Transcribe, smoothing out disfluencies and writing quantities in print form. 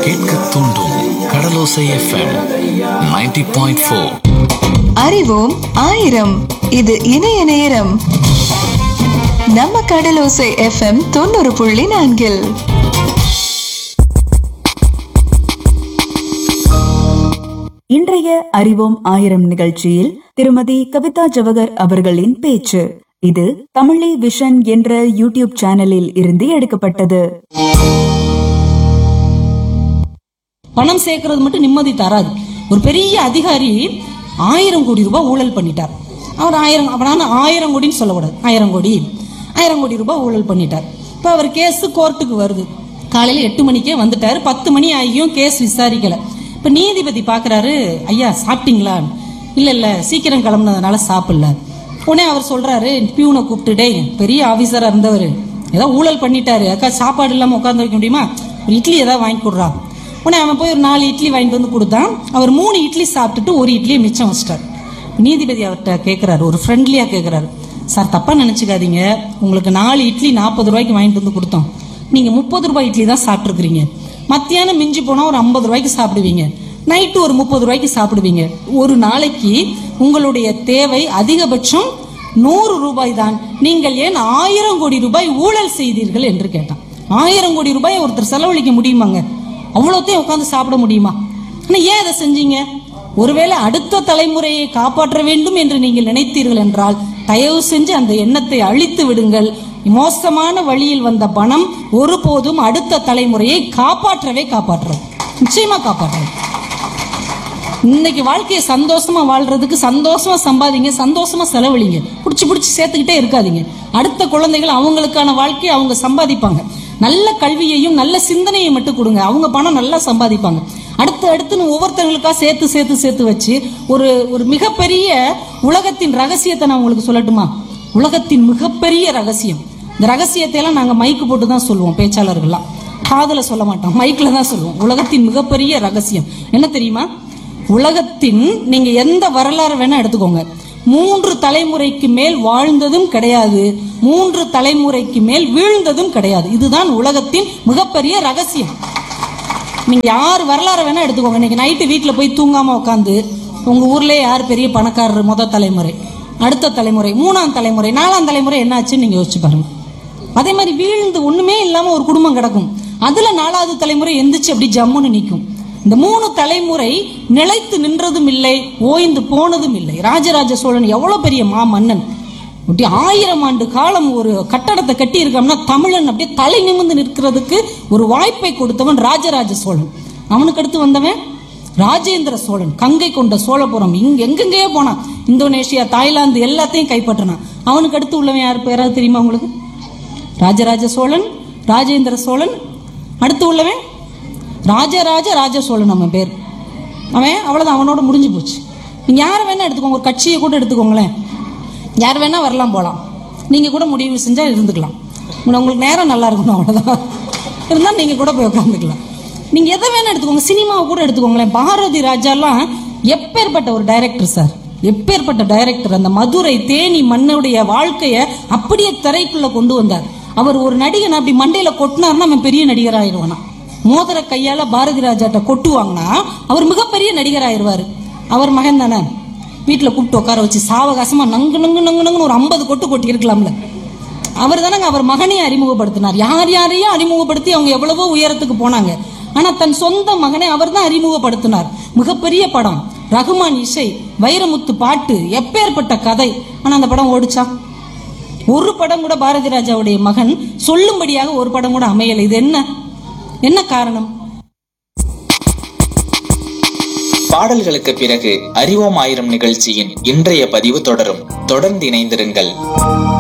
கேட்க தூண்டும் கடலோசை FM 90.4. அறிவோம் ஆயிரம். இது இணைய நேரம். நம்ம கடலோசை FM 90.4. இன்றைய அறிவோம் ஆயிரம் நிகழ்ச்சியில் திருமதி கவிதா ஜவஹர் அவர்களின் பேச்சு. இது தமிழை விஷன் என்ற யூடியூப் சேனலில் இருந்து எடுக்கப்பட்டது. பணம் சேர்க்கறது மட்டும் நிம்மதி தராது. ஒரு பெரிய அதிகாரி 1000 கோடி ரூபாய் ஊழல் பண்ணிட்டார். அவர் 1000 கோடின்னு சொல்லக்கூடாது, 1000 கோடி ரூபாய் ஊழல் பண்ணிட்டார். இப்போ அவர் கேஸ் கோர்ட்டுக்கு வருது. காலையில் 8 மணிக்கே வந்துட்டாரு. 10 மணி ஆகியும் கேஸ் விசாரிக்கல. இப்போ நீதிபதி பாக்குறாரு, ஐயா சாப்பிட்டீங்களா? இல்ல சீக்கிரம் கிளம்புனதுனால சாப்பிடல. உடனே அவர் சொல்றாரு, பியூனை கூப்பிட்டுட்டே, பெரிய ஆபீசரா இருந்தவர் ஏதோ ஊழல் பண்ணிட்டாரு, அக்கா சாப்பாடு இல்லாம உட்காந்து வைக்க முடியுமா, ஒரு இட்லி ஏதாவது வாங்கி கொடுறா. உடனே அவன் போய் ஒரு 4 இட்லி வாங்கிட்டு வந்து கொடுத்தான். அவர் 3 இட்லி சாப்பிட்டுட்டு 1 இட்லியை மிச்சம் வச்சிட்டார். நீதிபதி அவர்கிட்ட கேட்கிறாரு, ஒரு ஃப்ரெண்ட்லியா கேட்கிறாரு, சார் தப்பா நினைச்சுக்காதீங்க, உங்களுக்கு 4 இட்லி 40 ரூபாய்க்கு வாங்கிட்டு வந்து கொடுத்தோம், நீங்க 30 ரூபாய் இட்லி தான் சாப்பிட்டுருக்கீங்க. மத்தியானம் மிஞ்சி போனா ஒரு 50 ரூபாய்க்கு சாப்பிடுவீங்க, நைட்டு ஒரு 30 ரூபாய்க்கு சாப்பிடுவீங்க. ஒரு நாளைக்கு உங்களுடைய தேவை அதிகபட்சம் 100 ரூபாய் தான். நீங்கள் ஏன் 1000 கோடி ரூபாய் ஊழல் செய்தீர்கள் என்று கேட்டான். 1000 கோடி ரூபாய் ஒருத்தர் செலவழிக்க முடியுமாங்க? அவ்வளோத்தையும் உட்காந்து சாப்பிட முடியுமா? ஆனா ஏன் அதை செஞ்சீங்க? ஒருவேளை அடுத்த தலைமுறையை காப்பாற்ற வேண்டும் என்று நீங்கள் நினைத்தீர்கள் என்றால் தயவு செஞ்சு அந்த எண்ணத்தை அழித்து விடுங்கள். மோசமான வழியில் வந்த பணம் ஒருபோதும் அடுத்த தலைமுறையை காப்பாற்றவே காப்பாற்றும், நிச்சயமா காப்பாற்றும். இன்னைக்கு வாழ்க்கையை சந்தோஷமா வாழ்றதுக்கு சந்தோஷமா சம்பாதிங்க, சந்தோஷமா செலவழிங்க, புடிச்சு சேர்த்துக்கிட்டே இருக்காதீங்க. அடுத்த குழந்தைகள் அவங்களுக்கான வாழ்க்கையை அவங்க சம்பாதிப்பாங்க. நல்ல கல்வியையும் நல்ல சிந்தனையை மட்டும் கொடுங்க, அவங்க பணம் நல்லா சம்பாதிப்பாங்க. அடுத்துன்னு ஒவ்வொருத்தவங்களுக்கா சேர்த்து வச்சு ஒரு மிகப்பெரிய உலகத்தின் ரகசியத்தை நான் உங்களுக்கு சொல்லட்டுமா? உலகத்தின் மிகப்பெரிய ரகசியம். இந்த ரகசியத்தை எல்லாம் நாங்க மைக்கு போட்டு தான் சொல்லுவோம், பேச்சாளர்கள்லாம் காதுல சொல்ல மாட்டோம், மைக்ல தான் சொல்லுவோம். உலகத்தின் மிகப்பெரிய ரகசியம் என்ன தெரியுமா? உலகத்தின் நீங்க எந்த வரலாறு வேணா எடுத்துக்கோங்க, 3 தலைமுறைக்கு மேல் வாழ்ந்ததும் கிடையாது, 3 தலைமுறைக்கு மேல் வீழ்ந்ததும் கிடையாது. இதுதான் உலகத்தின் மிகப்பெரிய ரகசியம். நீங்க யார் வரலாறு வேணா எடுத்துக்கோங்க. இன்னைக்கு நைட்டு வீட்டுல போய் தூங்காம உட்காந்து உங்க ஊர்ல யார் பெரிய பணக்காரர், முதல் தலைமுறை, அடுத்த தலைமுறை, 3ஆம் தலைமுறை, 4ஆம் தலைமுறை என்ன ஆச்சுன்னு நீங்க யோசிச்சு பாருங்க. அதே மாதிரி வீழ்ந்து ஒண்ணுமே இல்லாம ஒரு குடும்பம் கிடக்கும், அதுல 4வது தலைமுறை எந்திரிச்சு அப்படி ஜம்முன்னு நிற்கும். இந்த 3 தலைமுறை நிலைத்து நின்றதும் இல்லை, ஓய்ந்து போனதும் இல்லை. ராஜராஜ சோழன் எவ்வளவு பெரிய மன்னன், 1000 ஆண்டு காலம் ஒரு கட்டடத்தை கட்டி இருக்கோம்னா தமிழன் அப்படியே தலை நிமிர்ந்து நிற்கிறதுக்கு ஒரு வாய்ப்பை கொடுத்தவன் ராஜராஜ சோழன். அவனுக்கு அடுத்து வந்தவன் ராஜேந்திர சோழன், கங்கை கொண்ட சோழபுரம், எங்கெங்கேயோ போனான், இந்தோனேஷியா, தாய்லாந்து எல்லாத்தையும் கைப்பற்றினான். அவனுக்கு அடுத்து உள்ளவன் யார் பேராது தெரியுமா உங்களுக்கு? ராஜராஜ சோழன், ராஜேந்திர சோழன், அடுத்து உள்ளவன் ராஜ சோழன். அவன் பேர், அவன் அவ்வளவுதான், அவனோட முடிஞ்சு போச்சு. நீங்க யாரை வேணா எடுத்துக்கோங்க, ஒரு கட்சியை கூட எடுத்துக்கோங்களேன், யார் வேணா வரலாம் போலாம், நீங்க கூட முடிவு செஞ்சா இருந்துக்கலாம். உங்களுக்கு நேரம் நல்லா இருக்கணும், அவ்வளவுதான். இருந்தா நீங்க கூட போய் உட்காந்துக்கலாம். நீங்க எதை வேணா எடுத்துக்கோங்க, சினிமாவை கூட எடுத்துக்கோங்களேன். பாரதி ராஜாலாம் எப்பேற்பட்ட ஒரு டைரக்டர் சார், எப்பேற்பட்ட டைரக்டர். அந்த மதுரை தேனி மண்ணுடைய வாழ்க்கைய அப்படியே திரைக்குள்ள கொண்டு வந்தார். அவர் ஒரு நடிகன் அப்படி மண்டையில கொட்டினார்னா அவன் பெரிய நடிகர் ஆயிடுவானா. மோதிர கையால பாரதி ராஜாட்ட கொட்டுவாங்கன்னா அவர் மிகப்பெரிய நடிகர் ஆயிடுவாரு. அவர் மகன் தானே, வீட்டுல கூப்பிட்டு உட்கார வச்சு சாவகாசமா நங்கு ஒரு 50 கொட்டு கொட்டி இருக்கலாம்ல. அவர் தானங்க அவர் மகனையும் அறிமுகப்படுத்தினார். யாரையும் அறிமுகப்படுத்தி அவங்க எவ்வளவோ உயரத்துக்கு போனாங்க. ஆனா தன் சொந்த மகனை அவர் தான் அறிமுகப்படுத்தினார். மிகப்பெரிய படம், ரகுமான் இசை, வைரமுத்து பாட்டு, எப்பேற்பட்ட கதை. ஆனா அந்த படம் ஓடிச்சா? ஒரு படம் கூட பாரதி ராஜாவுடைய மகன் சொல்லும்படியாக ஒரு படம் கூட அமையலை. இது என்ன காரணம்? பாடல்களுக்கு பிறகு அறிவோம் ஆயிரம் நிகழ்ச்சியின் இன்றைய பதிவு தொடரும். தொடர்ந்து இணைந்திருங்கள்.